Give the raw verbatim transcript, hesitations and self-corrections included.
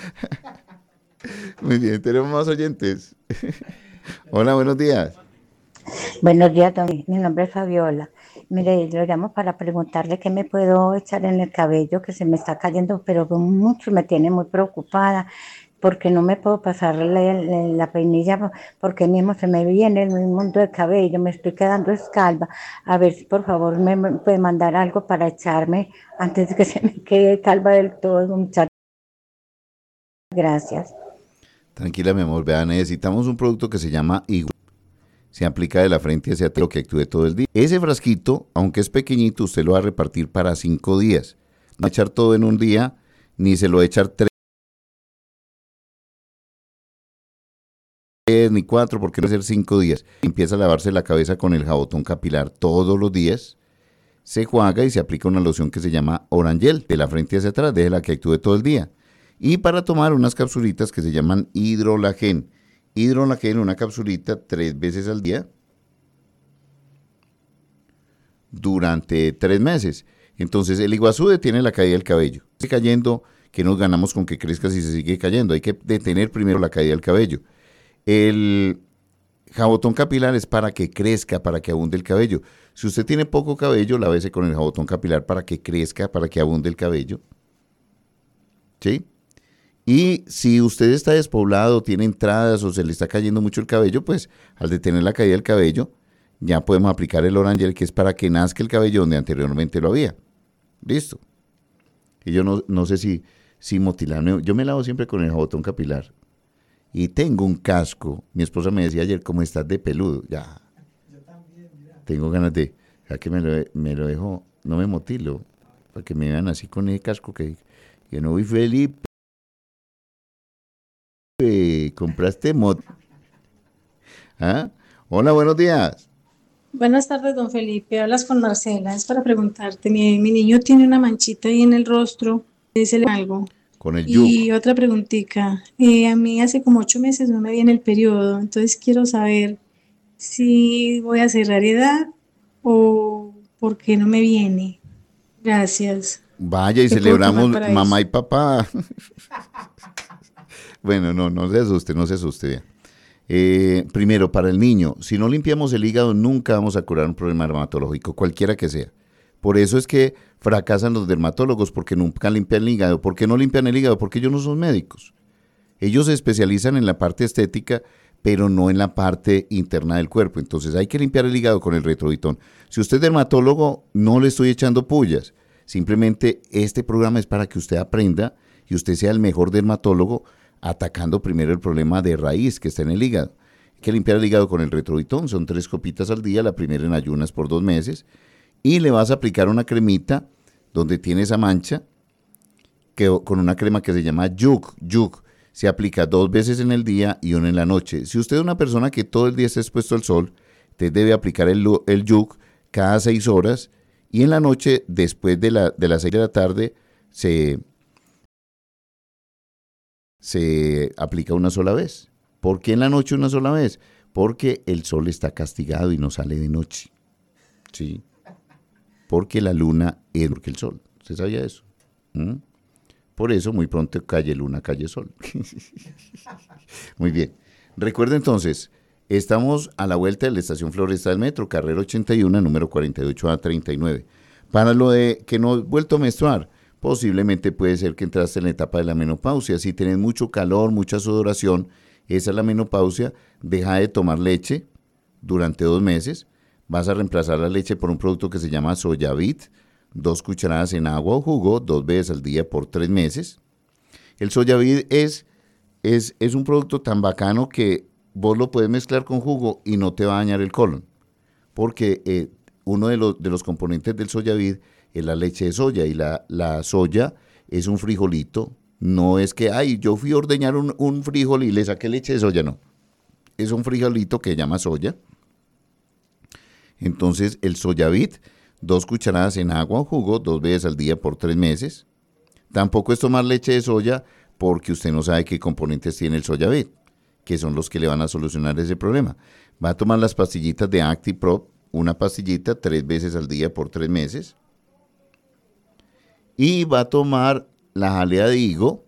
Muy bien, tenemos más oyentes. Hola, buenos días. Buenos días, don. Mi nombre es Fabiola. Mire, yo llamo para preguntarle qué me puedo echar en el cabello que se me está cayendo, pero mucho me tiene muy preocupada porque no me puedo pasar la, la- la peinilla porque mismo se me viene el mundo del cabello, me estoy quedando escalva. A ver si por favor me me puede mandar algo para echarme antes de que se me quede calva del todo. Muchas gracias. Tranquila, mi amor. Vea, necesitamos un producto que se llama Igua. Se aplica de la frente hacia atrás, lo que actúe todo el día. Ese frasquito, aunque es pequeñito, usted lo va a repartir para cinco días. No va a echar todo en un día, ni se lo va a echar tres ni cuatro, porque va a ser cinco días. Empieza a lavarse la cabeza con el jabotón capilar todos los días. Se juega y se aplica una loción que se llama Orangel, de la frente hacia atrás, déjela que actúe todo el día. Y para tomar unas capsulitas que se llaman Hidrolagen. Hidrolagen, una capsulita tres veces al día durante tres meses. Entonces, el Iguazú detiene la caída del cabello. Sigue cayendo, que nos ganamos con que crezca si se sigue cayendo. Hay que detener primero la caída del cabello. El jabotón capilar es para que crezca, para que abunde el cabello. Si usted tiene poco cabello, lávese con el jabotón capilar para que crezca, para que abunde el cabello. ¿Sí? Y si usted está despoblado, tiene entradas o se le está cayendo mucho el cabello, pues al detener la caída del cabello, ya podemos aplicar el Orangel, que es para que nazca el cabello donde anteriormente lo había. Listo. Y yo no, no sé si, si motilarme. Yo me lavo siempre con el jabotón capilar. Y tengo un casco. Mi esposa me decía ayer, ¿cómo estás de peludo? Ya. Tengo ganas de, ya que me lo, me lo dejo, no me motilo, para que me vean así con el casco, que, que no vi Felipe, compraste mot. ¿Ah? Hola, buenos días. Buenas tardes, don Felipe. Hablas con Marcela. Es para preguntarte, mi, mi niño tiene una manchita ahí en el rostro, ¿se le algo? Con el Y yuk. otra preguntita, eh, a mí hace como ocho meses no me viene el periodo, entonces quiero saber si voy a cerrar edad o por qué no me viene. Gracias. Vaya y ¿Qué puedo tomar celebramos para mamá eso? y papá. Bueno, no, no se asuste, no se asuste. Eh, primero, para el niño, si no limpiamos el hígado, nunca vamos a curar un problema dermatológico, cualquiera que sea. Por eso es que fracasan los dermatólogos, porque nunca limpian el hígado. ¿Por qué no limpian el hígado? Porque ellos no son médicos. Ellos se especializan en la parte estética, pero no en la parte interna del cuerpo. Entonces hay que limpiar el hígado con el retrovitón. Si usted es dermatólogo, no le estoy echando pullas. Simplemente este programa es para que usted aprenda y usted sea el mejor dermatólogo atacando primero el problema de raíz que está en el hígado. Hay que limpiar el hígado con el retrovitón. Son tres copitas al día, la primera en ayunas por dos meses. Y le vas a aplicar una cremita donde tiene esa mancha, que, con una crema que se llama Yuk. Yuk se aplica dos veces en el día y una en la noche. Si usted es una persona que todo el día está expuesto al sol, usted debe aplicar el, el Yuk cada seis horas y en la noche, después de, la, de las seis de la tarde, se, se aplica una sola vez. ¿Por qué en la noche una sola vez? Porque el sol está castigado y no sale de noche. ¿Sí? Porque la luna es porque el sol. ¿Usted sabía eso? ¿Mm? Por eso, muy pronto, calle luna, calle sol. Muy bien. Recuerda entonces, estamos a la vuelta de la estación Floresta del Metro, carrera ochenta y uno, número cuarenta y ocho A treinta y nueve. Para lo de que no has vuelto a menstruar, posiblemente puede ser que entraste en la etapa de la menopausia. Si tenés mucho calor, mucha sudoración, esa es la menopausia. Deja de tomar leche durante dos meses. Vas a reemplazar la leche por un producto que se llama Soyavit, dos cucharadas en agua o jugo, dos veces al día por tres meses. El Soyavit es, es, es un producto tan bacano que vos lo puedes mezclar con jugo y no te va a dañar el colon, porque eh, uno de los, de los componentes del Soyavit es la leche de soya, y la, la soya es un frijolito. No es que, ay, yo fui a ordeñar un, un frijol y le saqué leche de soya, no. Es un frijolito que se llama soya. Entonces, el Soyavit, dos cucharadas en agua o jugo, dos veces al día por tres meses. Tampoco es tomar leche de soya porque usted no sabe qué componentes tiene el Soyavit, que son los que le van a solucionar ese problema. Va a tomar las pastillitas de ActiProp, una pastillita tres veces al día por tres meses. Y va a tomar la jalea de higo,